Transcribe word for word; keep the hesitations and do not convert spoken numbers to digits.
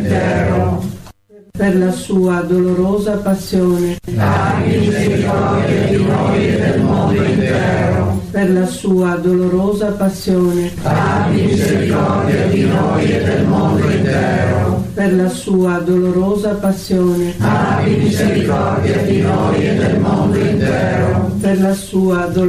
intero. Per la sua dolorosa passione, abbi misericordia di noi e del mondo intero. per la sua dolorosa passione, Abbi misericordia di noi e del mondo intero. per la sua dolorosa passione, Abbi misericordia di noi e del mondo intero. per la sua dolorosa